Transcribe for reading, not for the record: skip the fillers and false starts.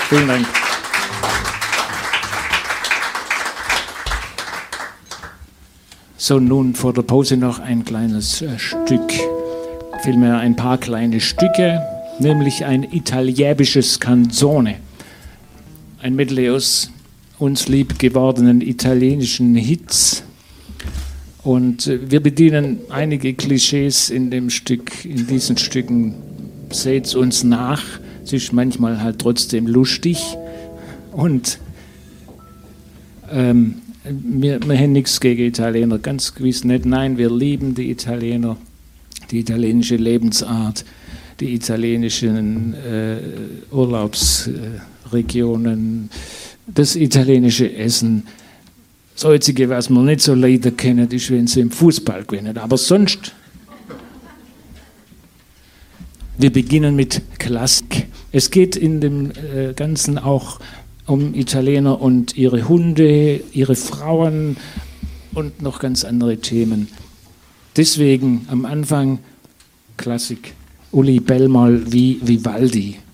Vielen Dank. So, nun vor der Pause noch ein kleines Stück, vielmehr ein paar kleine Stücke, nämlich ein italienisches Canzone. Ein Medley aus uns lieb gewordenen italienischen Hits. Und wir bedienen einige Klischees in dem Stück, in diesen Stücken. Seht's uns nach. Es ist manchmal halt trotzdem lustig. Und wir haben nichts gegen Italiener, ganz gewiss nicht. Nein, wir lieben die Italiener, die italienische Lebensart, die italienischen Urlaubsregionen, das italienische Essen. Das Einzige, was man nicht so leider kennen, ist, wenn sie im Fußball gewinnen. Aber sonst, wir beginnen mit Klassik. Es geht in dem Ganzen auch um Italiener und ihre Hunde, ihre Frauen und noch ganz andere Themen. Deswegen am Anfang Klassik. Uli Bellmal wie Vivaldi.